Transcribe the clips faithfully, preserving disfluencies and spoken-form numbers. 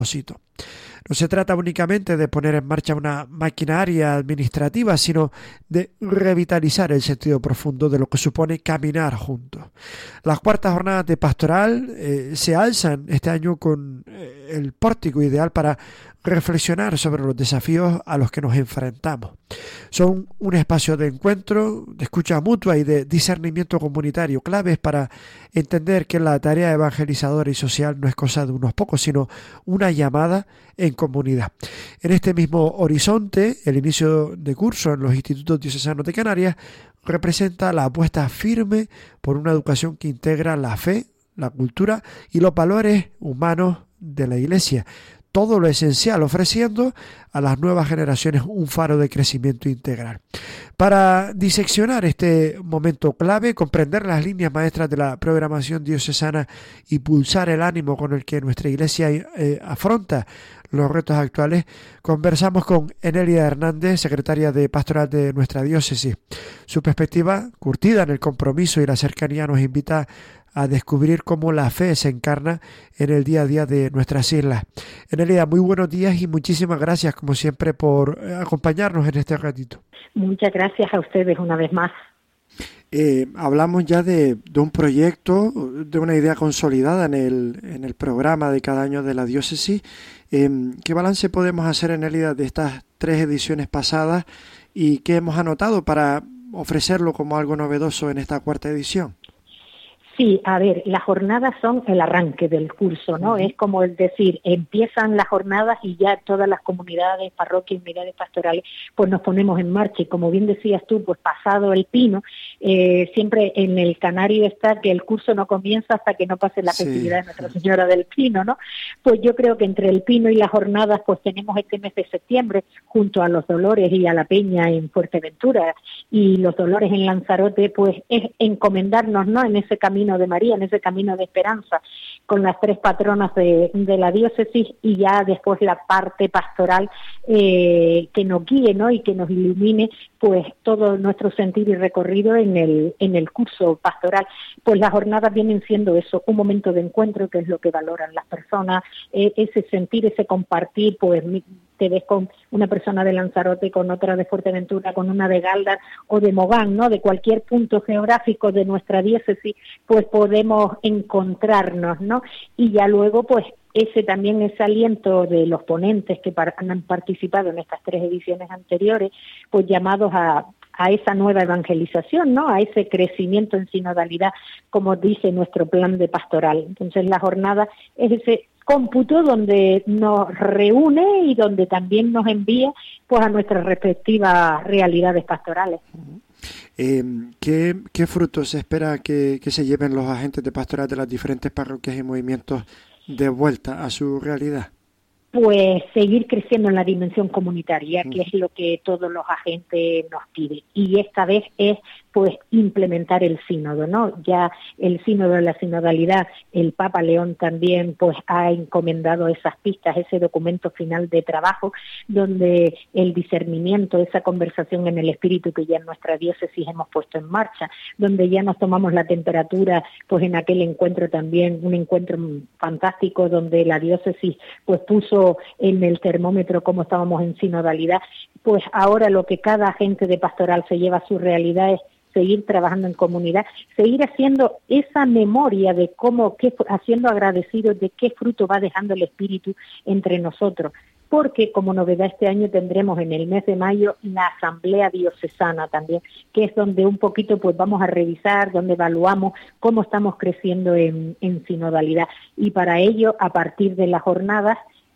No se trata únicamente de poner en marcha una maquinaria administrativa, sino de revitalizar el sentido profundo de lo que supone caminar juntos. Las cuartas jornadas de pastoral eh, se alzan este año con eh, el pórtico ideal para reflexionar sobre los desafíos a los que nos enfrentamos. Son un espacio de encuentro, de escucha mutua y de discernimiento comunitario, claves para entender que la tarea evangelizadora y social no es cosa de unos pocos, sino una llamada en comunidad. En este mismo horizonte, el inicio de curso en los institutos diocesanos de Canarias representa la apuesta firme por una educación que integra la fe, la cultura y los valores humanos de la Iglesia. Todo lo esencial, ofreciendo a las nuevas generaciones un faro de crecimiento integral. Para diseccionar este momento clave, comprender las líneas maestras de la programación diocesana y pulsar el ánimo con el que nuestra Iglesia eh, afronta los retos actuales, conversamos con Enelia Hernández, secretaria de Pastoral de nuestra diócesis. Su perspectiva, curtida en el compromiso y la cercanía, nos invita a descubrir cómo la fe se encarna en el día a día de nuestras islas. Enelia, muy buenos días y muchísimas gracias, como siempre, por acompañarnos en este ratito. Muchas gracias a ustedes una vez más. Eh, hablamos ya de, de un proyecto, de una idea consolidada en el, en el programa de cada año de la diócesis. Eh, ¿Qué balance podemos hacer, Enelia, de estas tres ediciones pasadas y qué hemos anotado para ofrecerlo como algo novedoso en esta cuarta edición? Sí, a ver, las jornadas son el arranque del curso, ¿no? Uh-huh. Es como el decir, empiezan las jornadas y ya todas las comunidades, parroquias, unidades pastorales, pues nos ponemos en marcha. Y como bien decías tú, pues pasado el pino, eh, siempre en el canario está que el curso no comienza hasta que no pase la festividad sí. de Nuestra Señora del Pino, ¿no? Pues yo creo que entre el pino y las jornadas, pues tenemos este mes de septiembre, junto a los Dolores y a la Peña en Fuerteventura y los Dolores en Lanzarote, pues es encomendarnos, ¿no? En ese camino de María, en ese camino de esperanza, con las tres patronas de, de la diócesis y ya después la parte pastoral eh, que nos guíe, ¿no? Y que nos ilumine pues todo nuestro sentir y recorrido en el en el curso pastoral. Pues las jornadas vienen siendo eso, un momento de encuentro, que es lo que valoran las personas, eh, ese sentir, ese compartir, pues te ves con una persona de Lanzarote, con otra de Fuerteventura, con una de Galdar o de Mogán, ¿no? De cualquier punto geográfico de nuestra diócesis, pues podemos encontrarnos, ¿no? Y ya luego, pues ese también ese aliento de los ponentes que par- han participado en estas tres ediciones anteriores, pues llamados a a esa nueva evangelización, ¿no? A ese crecimiento en sinodalidad, como dice nuestro plan de pastoral. Entonces la jornada es ese cómputo donde nos reúne y donde también nos envía pues a nuestras respectivas realidades pastorales. Eh, ¿qué, ¿Qué frutos se espera que, que se lleven los agentes de pastoral de las diferentes parroquias y movimientos de vuelta a su realidad? Pues seguir creciendo en la dimensión comunitaria, que es lo que todos los agentes nos piden. Y esta vez es pues implementar el sínodo, ¿no? Ya el sínodo de la sinodalidad, el Papa León también pues ha encomendado esas pistas, ese documento final de trabajo, donde el discernimiento, esa conversación en el espíritu que ya en nuestra diócesis hemos puesto en marcha, donde ya nos tomamos la temperatura, pues en aquel encuentro también, un encuentro fantástico donde la diócesis pues puso en el termómetro cómo estábamos en sinodalidad. Pues ahora lo que cada agente de pastoral se lleva a su realidad es seguir trabajando en comunidad, seguir haciendo esa memoria de cómo, qué, haciendo agradecidos de qué fruto va dejando el Espíritu entre nosotros, porque como novedad este año tendremos en el mes de mayo la Asamblea Diocesana también, que es donde un poquito pues vamos a revisar, donde evaluamos cómo estamos creciendo en, en sinodalidad, y para ello, a partir de las jornadas,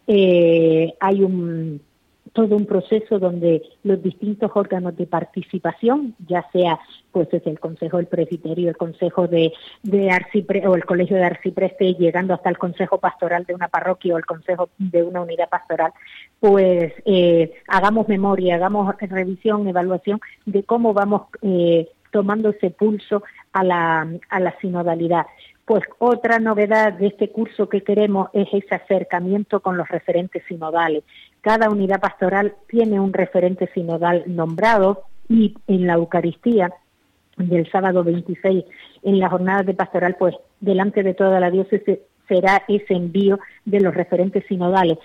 eh, hay un todo un proceso donde los distintos órganos de participación, ya sea pues desde el Consejo del Presbiterio, el Consejo de, de Arcipre, o el Colegio de Arcipreste, llegando hasta el Consejo Pastoral de una parroquia o el Consejo de una unidad pastoral, pues eh, hagamos memoria, hagamos revisión, evaluación de cómo vamos eh, tomando ese pulso a la, a la sinodalidad. Pues otra novedad de este curso que queremos es ese acercamiento con los referentes sinodales. Cada unidad pastoral tiene un referente sinodal nombrado, y en la Eucaristía del sábado veintiséis, en las jornadas de pastoral, pues delante de toda la diócesis será ese envío de los referentes sinodales.